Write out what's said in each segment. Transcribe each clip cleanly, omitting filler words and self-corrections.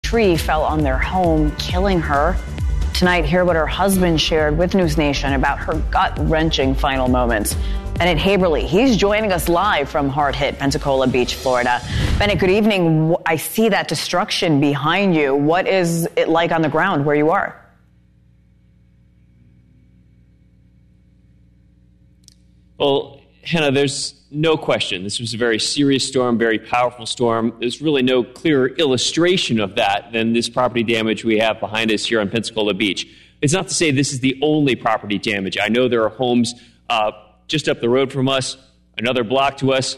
tree fell on their home, killing her. Tonight, hear what her husband shared with News Nation about her gut-wrenching final moments. Bennett Haberly, he's joining us live from hard-hit Pensacola Beach, Florida. Bennett, good evening. I see that destruction behind you. What is it like on the ground where you are? Well, Hannah, there's no question. This was a very serious storm, very powerful storm. There's really no clearer illustration of that than this property damage we have behind us here on Pensacola Beach. It's not to say this is the only property damage. I know there are homes just up the road from us, another block to us.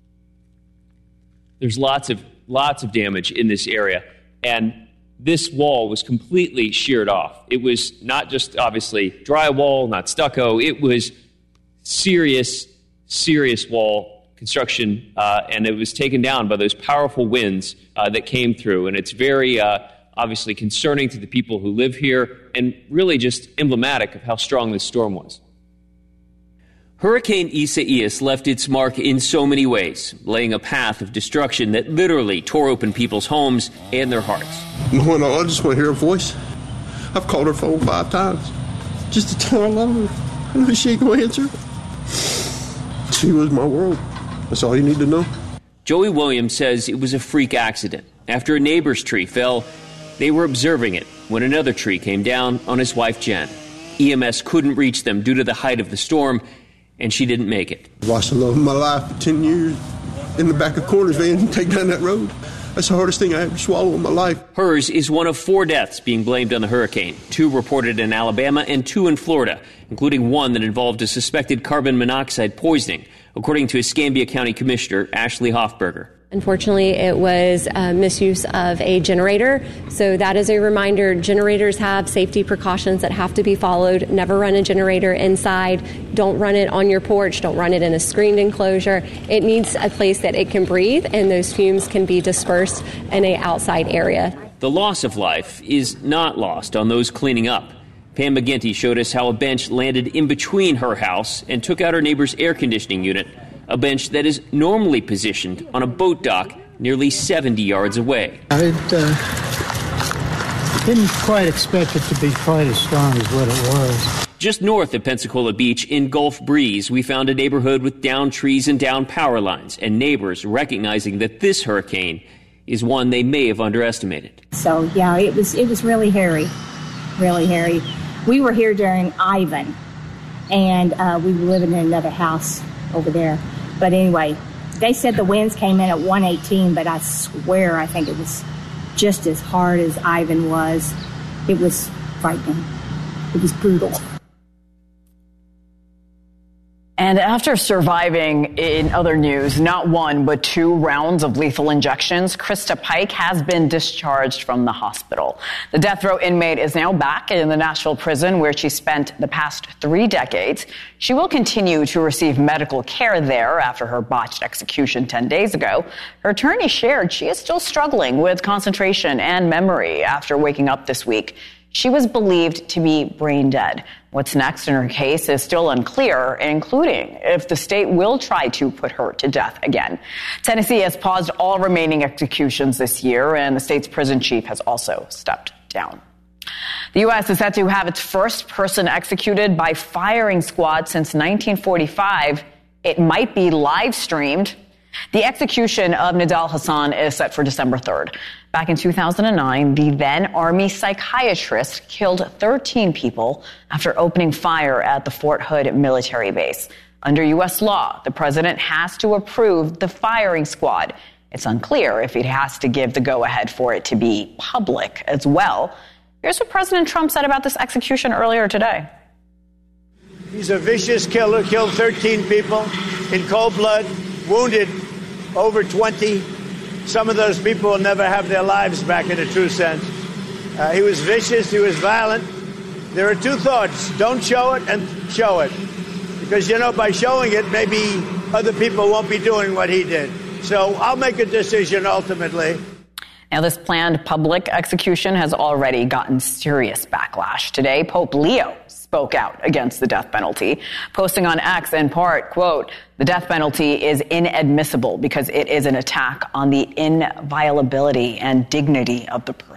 There's lots of damage in this area. And this wall was completely sheared off. It was not just obviously drywall, not stucco. It was serious wall construction, and it was taken down by those powerful winds that came through. And it's very obviously concerning to the people who live here and really just emblematic of how strong this storm was. Hurricane Isaias left its mark in so many ways, laying a path of destruction that literally tore open people's homes and their hearts. No, I just want to hear her voice. I've called her phone 5 times just to tell her I love her. I know she ain't going to answer. She was my world. That's all you need to know. Joey Williams says it was a freak accident. After a neighbor's tree fell, they were observing it when another tree came down on his wife, Jen. EMS couldn't reach them due to the height of the storm, and she didn't make it. I watched the love of my life for 10 years in the back of Corners van take down that road. That's the hardest thing I ever swallowed in my life. Hers is one of 4 deaths being blamed on the hurricane, 2 reported in Alabama and 2 in Florida, including one that involved a suspected carbon monoxide poisoning, according to Escambia County Commissioner Ashley Hoffberger. Unfortunately, it was misuse of a generator. So that is a reminder. Generators have safety precautions that have to be followed. Never run a generator inside. Don't run it on your porch. Don't run it in a screened enclosure. It needs a place that it can breathe, and those fumes can be dispersed in an outside area. The loss of life is not lost on those cleaning up. Pam McGinty showed us how a bench landed in between her house and took out her neighbor's air conditioning unit, a bench that is normally positioned on a boat dock nearly 70 yards away. I didn't quite expect it to be quite as strong as what it was. Just north of Pensacola Beach in Gulf Breeze, we found a neighborhood with downed trees and downed power lines, and neighbors recognizing that this hurricane is one they may have underestimated. So, yeah, it was really hairy, really hairy. We were here during Ivan, and we were living in another house over there. But anyway, they said the winds came in at 118, but I swear I think it was just as hard as Ivan was. It was frightening. It was brutal. And after surviving, in other news, not 1 but 2 rounds of lethal injections, Krista Pike has been discharged from the hospital. The death row inmate is now back in the Nashville prison where she spent the past 3 decades. She will continue to receive medical care there after her botched execution 10 days ago. Her attorney shared she is still struggling with concentration and memory after waking up this week. She was believed to be brain dead. What's next in her case is still unclear, including if the state will try to put her to death again. Tennessee has paused all remaining executions this year, and the state's prison chief has also stepped down. The U.S. is set to have its first person executed by firing squad since 1945. It might be live streamed. The execution of Nidal Hasan is set for December 3rd. Back in 2009, the then Army psychiatrist killed 13 people after opening fire at the Fort Hood military base. Under U.S. law, the president has to approve the firing squad. It's unclear if he has to give the go-ahead for it to be public as well. Here's what President Trump said about this execution earlier today. He's a vicious killer, killed 13 people in cold blood, wounded over 20. Some of those people will never have their lives back in a true sense. He was vicious. He was violent. There are 2 thoughts. Don't show it and show it. Because, by showing it, maybe other people won't be doing what he did. So I'll make a decision ultimately. Now, this planned public execution has already gotten serious backlash. Today, Pope Leo spoke out against the death penalty, posting on X in part, quote, "The death penalty is inadmissible because it is an attack on the inviolability and dignity of the person."